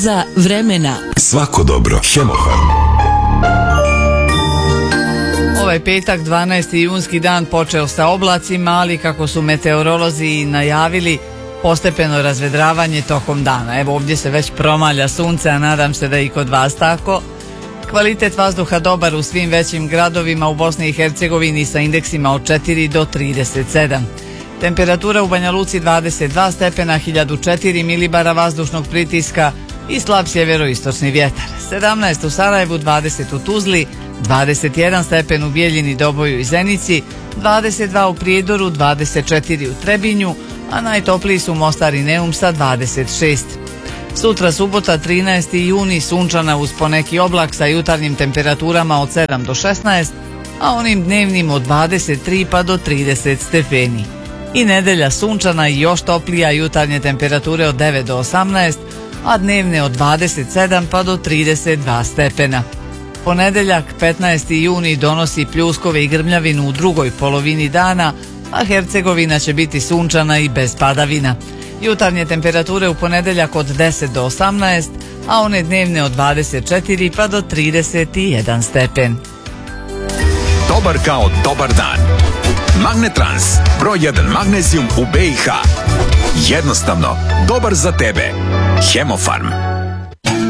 Za vremena. Svako dobro. Hemofarm. Ovaj petak, 12. junski dan, počeo sa oblacima, ali kako su meteorolozi najavili, postepeno razvedravanje tokom dana. Evo, ovdje se već promalja sunce, a nadam se da i kod vas tako. Kvalitet vazduha dobar u svim većim gradovima u Bosni i Hercegovini sa indeksima od 4 do 37. Temperatura u Banja Luci 22 stepena, 1004 milibara vazdušnog pritiska i slab sjeveroistočni vjetar. 17 u Sarajevu, 20 u Tuzli, 21 stepen u Bijeljini, Doboju i Zenici, 22 u Prijedoru, 24 u Trebinju, a najtopliji su Mostar i Neum sa 26. Sutra subota, 13. juni, sunčana uz poneki oblak sa jutarnjim temperaturama od 7 do 16, a onim dnevnim od 23 pa do 30 stepeni. I nedjelja sunčana i još toplija, jutarnje temperature od 9 do 18, a dnevne od 27 pa do 32 stepena. Ponedjeljak, 15. juni, donosi pljuskove i grmljavinu u drugoj polovini dana, a Hercegovina će biti sunčana i bez padavina. Jutarnje temperature u ponedjeljak od 10 do 18, a one dnevne od 24 pa do 31 stepen. Dobar kao dobar dan. Magnetrans, broj 1 magnezijum u BiH. Jednostavno, dobar za tebe. Hemofarm.